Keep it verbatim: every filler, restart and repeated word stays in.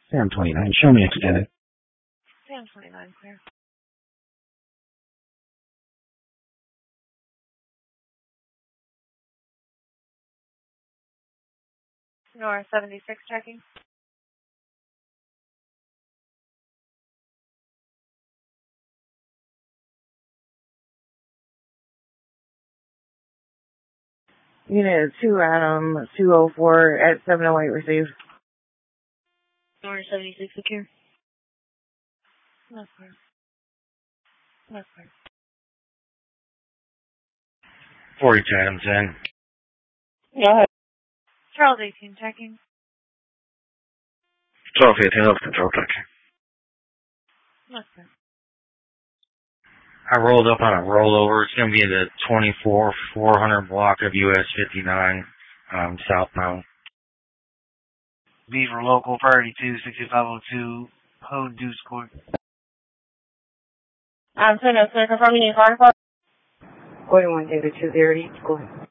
Sam twenty-nine, show me extended. Sam twenty-nine, clear. Nora seventy-six checking. Unit two Adam two oh four at seven oh eight received. Nora seventy-six secure. No clear. No clear. forty-two Adams in. Go ahead. Charles eighteen checking. twelve eighteen up control check. No clear. I rolled up on a rollover. It's going to be in the twenty-four four hundred block of U S fifty-nine, um, southbound. Beaver local, priority two, sixty-five oh two, Ho Deuce Court. I'm trying to confirm you need fire. forty-one David two zero eight, go ahead.